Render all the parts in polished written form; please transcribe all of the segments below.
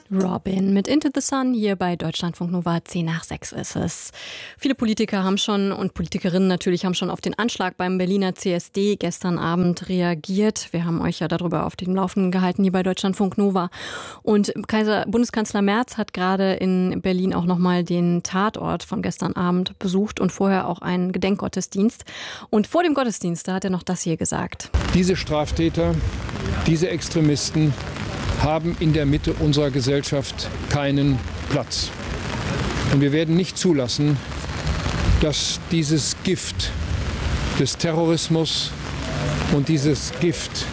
Robin mit Into the Sun hier bei Deutschlandfunk Nova. 10 nach 6 ist es. Viele Politiker haben schon und Politikerinnen natürlich haben schon auf den Anschlag beim Berliner CSD gestern Abend reagiert. Wir haben euch ja darüber auf dem Laufenden gehalten hier bei Deutschlandfunk Nova. Und Bundeskanzler Merz hat gerade in Berlin auch nochmal den Tatort von gestern Abend besucht und vorher auch einen Gedenkgottesdienst. Und vor dem Gottesdienst, da hat er noch das hier gesagt. Diese Straftäter, diese Extremisten haben in der Mitte unserer Gesellschaft keinen Platz. Und wir werden nicht zulassen, dass dieses Gift des Terrorismus und dieses Gift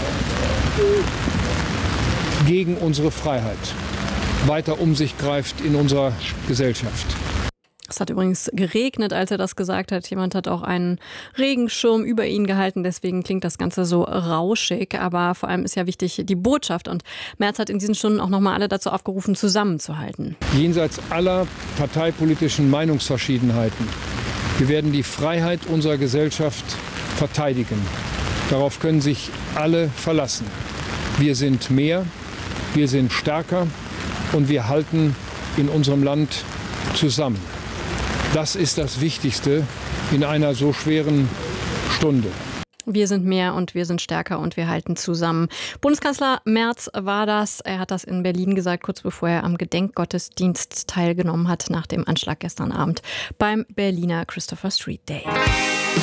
gegen unsere Freiheit weiter um sich greift in unserer Gesellschaft. Es hat übrigens geregnet, als er das gesagt hat. Jemand hat auch einen Regenschirm über ihn gehalten. Deswegen klingt das Ganze so rauschig. Aber vor allem ist ja wichtig die Botschaft. Und Merz hat in diesen Stunden auch nochmal alle dazu aufgerufen, zusammenzuhalten. Jenseits aller parteipolitischen Meinungsverschiedenheiten. Wir werden die Freiheit unserer Gesellschaft verteidigen. Darauf können sich alle verlassen. Wir sind mehr, wir sind stärker und wir halten in unserem Land zusammen. Das ist das Wichtigste in einer so schweren Stunde. Wir sind mehr und wir sind stärker und wir halten zusammen. Bundeskanzler Merz war das. Er hat das in Berlin gesagt, kurz bevor er am Gedenkgottesdienst teilgenommen hat nach dem Anschlag gestern Abend beim Berliner Christopher Street Day.